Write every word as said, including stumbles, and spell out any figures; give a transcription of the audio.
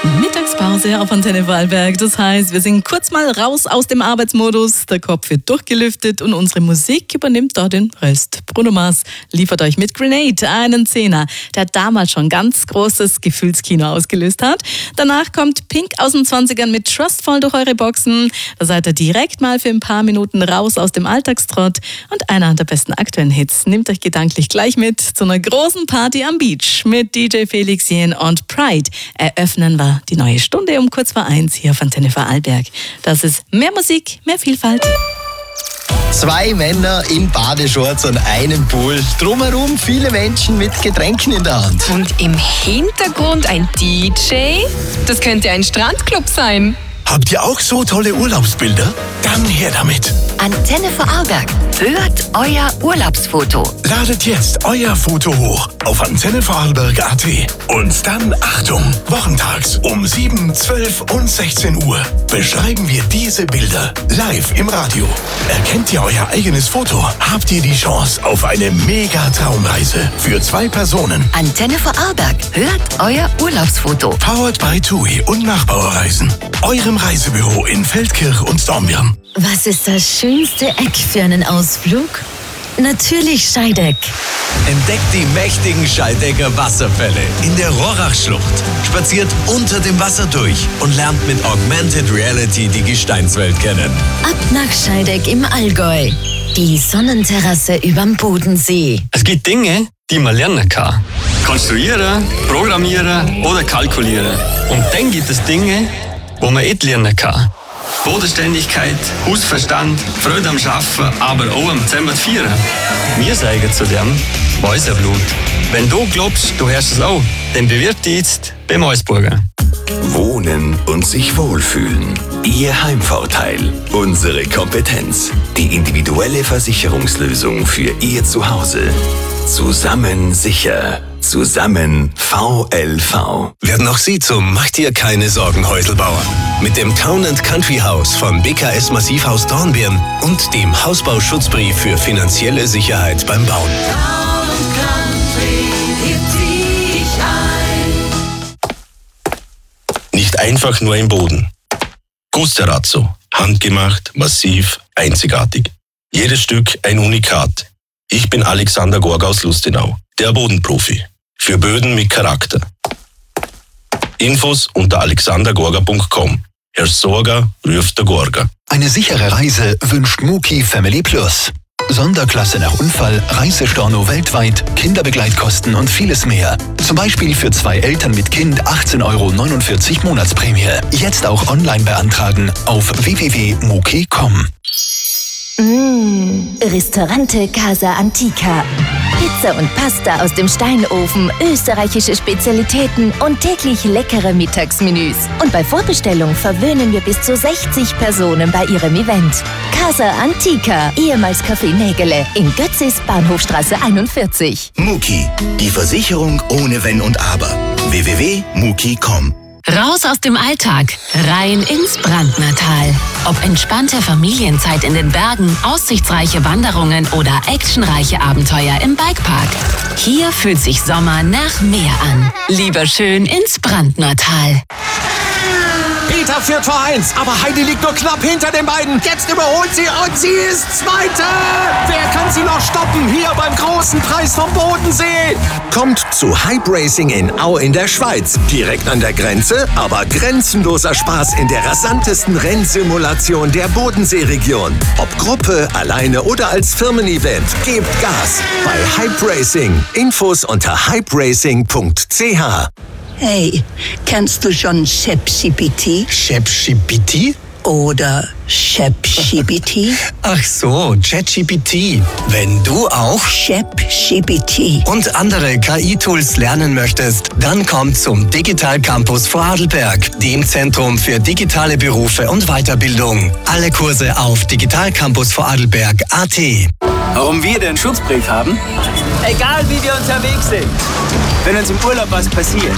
Mittagspause auf Antenne Vorarlberg. Das heißt, wir sind kurz mal raus aus dem Arbeitsmodus, der Kopf wird durchgelüftet und unsere Musik übernimmt da den Rest. Bruno Mars liefert euch mit Grenade einen Zehner, der damals schon ganz großes Gefühlskino ausgelöst hat. Danach kommt Pink aus den zwanzigern mit Trustful durch eure Boxen. Da seid ihr direkt mal für ein paar Minuten raus aus dem Alltagstrott. Und einer der besten aktuellen Hits nimmt euch gedanklich gleich mit zu einer großen Party am Beach. Mit D J Felix Jen und Pride eröffnen wir die neue Stunde um kurz vor eins hier auf Antenne Vorarlberg. Das ist mehr Musik, mehr Vielfalt. Zwei Männer in Badeshorts an einem Pool. Drumherum viele Menschen mit Getränken in der Hand. Und im Hintergrund ein D J? Das könnte ein Strandclub sein. Habt ihr auch so tolle Urlaubsbilder? Dann her damit. Antenne Vorarlberg. Hört euer Urlaubsfoto. Ladet jetzt euer Foto hoch auf antenne vorarlberg punkt at. Und dann Achtung, wochentags um sieben, zwölf und sechzehn Uhr beschreiben wir diese Bilder live im Radio. Erkennt ihr euer eigenes Foto, habt ihr die Chance auf eine Mega-Traumreise für zwei Personen. Antenne Vorarlberg. Hört euer Urlaubsfoto. Powered by TUI und Nachbauerreisen. Eurem Reisebüro in Feldkirch und Dornbirn. Was ist das schönste Eck für einen Ausflug? Natürlich Scheideck. Entdeckt die mächtigen Scheidecker Wasserfälle in der Rohrachschlucht. Spaziert unter dem Wasser durch und lernt mit Augmented Reality die Gesteinswelt kennen. Ab nach Scheideck im Allgäu. Die Sonnenterrasse überm Bodensee. Es gibt Dinge, die man lernen kann. Konstruieren, programmieren oder kalkulieren. Und dann gibt es Dinge, wo man nicht lernen kann. Bodenständigkeit, Hausverstand, Freude am Arbeiten, aber auch am Zusammenführen. Wir sagen zu dem Mäuserblut. Wenn du glaubst, du hörst es auch, dann bewirb dich jetzt beim Eusburger. Wohnen und sich wohlfühlen. Ihr Heimvorteil. Unsere Kompetenz. Die individuelle Versicherungslösung für Ihr Zuhause. Zusammen sicher. Zusammen V L V. Werden auch Sie zum Macht dir keine Sorgen Häuselbauer. Mit dem Town and Country Haus von B K S Massivhaus Dornbirn und dem Hausbauschutzbrief für finanzielle Sicherheit beim Bauen. Town and Country hebt dich ein. Nicht einfach nur im Boden. Gusterazzo. Handgemacht, massiv, einzigartig. Jedes Stück ein Unikat. Ich bin Alexander Gorga aus Lustenau, der Bodenprofi. Für Böden mit Charakter. Infos unter alexander gorga punkt com. Herr Sorga ruft der Gorga. Eine sichere Reise wünscht Muki Family Plus. Sonderklasse nach Unfall, Reisestorno weltweit, Kinderbegleitkosten und vieles mehr. Zum Beispiel für zwei Eltern mit Kind achtzehn Euro neunundvierzig Monatsprämie. Jetzt auch online beantragen auf w w w punkt muki punkt com. Mmh, Ristorante Casa Antica. Pizza und Pasta aus dem Steinofen, österreichische Spezialitäten und täglich leckere Mittagsmenüs. Und bei Vorbestellung verwöhnen wir bis zu sechzig Personen bei ihrem Event. Casa Antica, ehemals Café Nägele, in Götzis, Bahnhofstraße einundvierzig. Muki, die Versicherung ohne Wenn und Aber. w w w punkt muki punkt com. Raus aus dem Alltag, rein ins Brandnertal. Ob entspannte Familienzeit in den Bergen, aussichtsreiche Wanderungen oder actionreiche Abenteuer im Bikepark. Hier fühlt sich Sommer nach Meer an. Lieber schön ins Brandnertal. Peter führt vor eins, aber Heidi liegt nur knapp hinter den beiden. Jetzt überholt sie und sie ist Zweite. Wer kann sie noch stoppen? Hier beim großen Preis vom Bodensee. Kommt zu Hype Racing in Au in der Schweiz. Direkt an der Grenze, aber grenzenloser Spaß in der rasantesten Rennsimulation der Bodenseeregion. Ob Gruppe, alleine oder als Firmen-Event. Gebt Gas bei Hype Racing. Infos unter hype racing punkt c h. Hey, kennst du schon ChatGPT? ChatGPT? Oder ChatGPT? Ach so, ChatGPT. Wenn du auch ChatGPT und andere K I-Tools lernen möchtest, dann komm zum Digital Campus Vorarlberg, dem Zentrum für digitale Berufe und Weiterbildung. Alle Kurse auf digital campus vorarlberg punkt a t. Warum wir den Schutzbrief haben? Egal wie wir unterwegs sind, wenn uns im Urlaub was passiert,